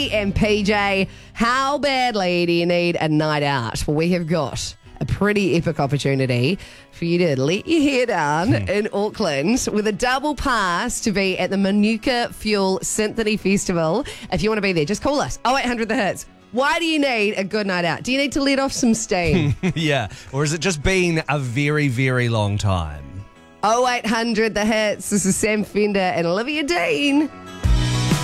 And PJ, how badly do you need a night out? Well, we have got a pretty epic opportunity for you to let your hair down in Auckland with a double pass to be at the Manuka Fuel Symphony Festival. If you want to be there, just call us. 0800 The Hits. Why do you need a good night out? Do you need to let off some steam? Yeah. Or has it just been a very, very long time? 0800 The Hits. This is Sam Fender and Olivia Dean.